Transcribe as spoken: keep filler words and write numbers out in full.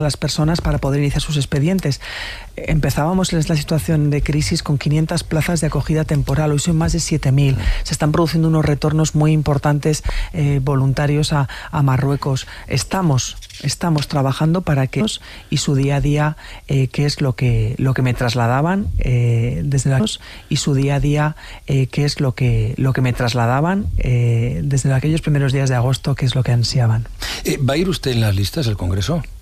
las personas para poder iniciar sus expedientes. Empezábamos en esta situación de crisis con quinientas plazas de acogida temporal, hoy son más de siete mil. Se están produciendo unos retornos muy importantes eh, voluntarios a, a Marruecos. Estamos, estamos trabajando para que y su día a día, eh, que es lo que lo que me trasladaban eh, desde la, y su día a día, eh, que es lo que lo que me trasladaban eh, desde aquellos primeros días de agosto, que es lo que ansiaban. Eh, ¿Va a ir usted en las listas del Congreso?